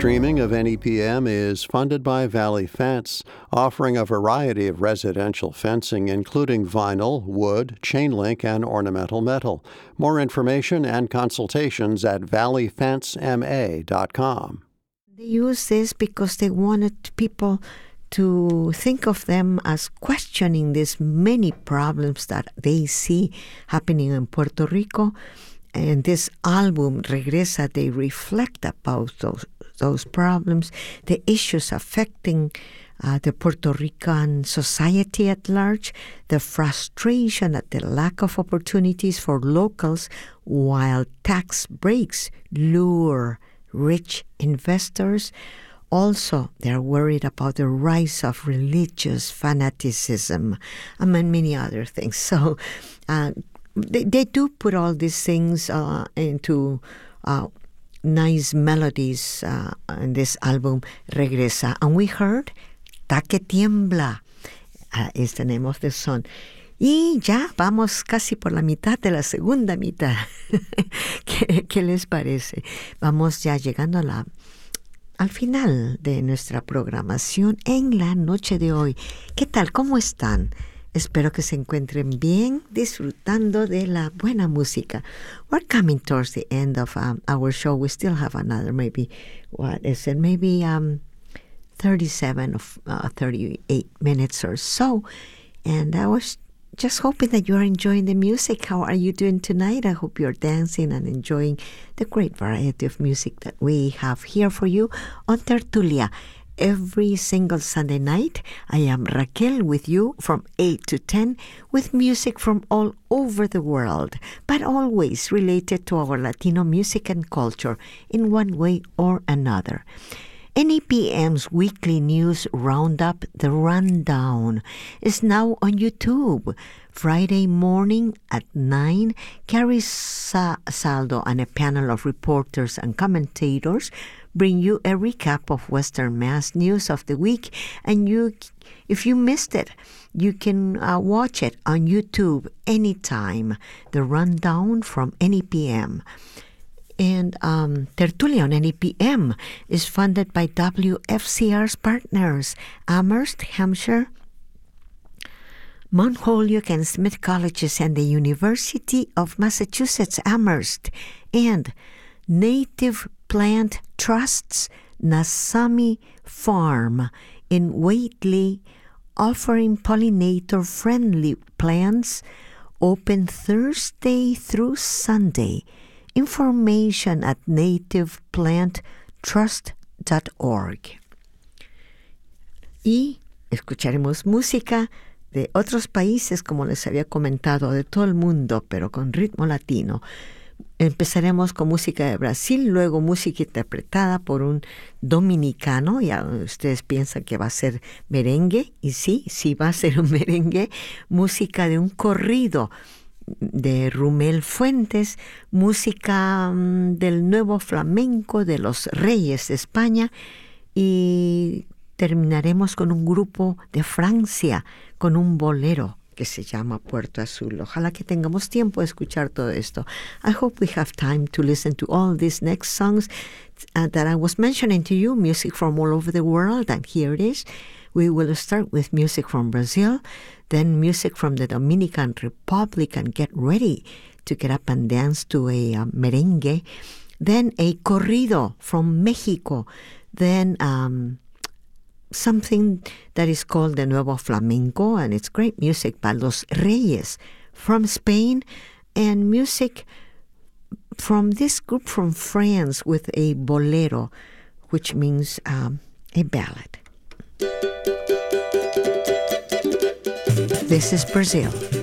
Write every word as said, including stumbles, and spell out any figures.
streaming of N E P M is funded by Valley Fence, offering a variety of residential fencing, including vinyl, wood, chain link, and ornamental metal. More information and consultations at valley fence m a dot com. They use this because they wanted people to think of them as questioning these many problems that they see happening in Puerto Rico. And this album, Regresa, they reflect about those, those problems, the issues affecting uh, the Puerto Rican society at large, the frustration at the lack of opportunities for locals while tax breaks lure rich investors. Also, they're worried about the rise of religious fanaticism, among many other things. So uh, they, they do put all these things uh, into uh, nice melodies uh, in this album, Regresa. And we heard Ta que tiembla uh, is the name of the song. Y ya vamos casi por la mitad de la segunda mitad. ¿Qué, ¿Qué les parece? Vamos ya llegando a la, al final de nuestra programación en la noche de hoy. ¿Qué tal? ¿Cómo están? Espero que se encuentren bien, disfrutando de la buena música. We're coming towards the end of um, our show. We still have another, maybe, what is it? Maybe um, thirty-seven or uh, thirty-eight minutes or so. And I was just hoping that you are enjoying the music. How are you doing tonight? I hope you're dancing and enjoying the great variety of music that we have here for you on Tertulia. Every single Sunday night, I am Raquel with you from eight to ten with music from all over the world, but always related to our Latino music and culture in one way or another. N E P M's weekly news roundup, The Rundown, is now on YouTube. Friday morning at nine, Carrie Sa- Saldo and a panel of reporters and commentators bring you a recap of Western Mass news of the week. And you, if you missed it, you can uh, watch it on YouTube anytime. The Rundown from N E P M. And um, Tertulia on N E P M is funded by W F C R's partners, Amherst, Hampshire, Mount Holyoke and Smith Colleges, and the University of Massachusetts Amherst, and Native Plant Trust's Nasami Farm in Whately, offering pollinator-friendly plants, open Thursday through Sunday. Information at native plant trust dot org. Y escucharemos música de otros países, como les había comentado, de todo el mundo, pero con ritmo latino. Empezaremos con música de Brasil, luego música interpretada por un dominicano. Ya ustedes piensan que va a ser merengue, y sí, sí va a ser un merengue. Música de un corrido de Rumel Fuentes, música um, del nuevo flamenco de los Reyes de España, y terminaremos con un grupo de Francia, con un bolero que se llama Puerto Azul. Ojalá que tengamos tiempo de escuchar todo esto. I hope we have time to listen to all these next songs uh, that I was mentioning to you, music from all over the world, and here it is. We will start with music from Brazil, then music from the Dominican Republic, and get ready to get up and dance to a uh, merengue, then a corrido from Mexico, then um, something that is called the Nuevo Flamenco, and it's great music by Los Reyes from Spain, and music from this group from France with a bolero, which means um, a ballad. This is Brazil.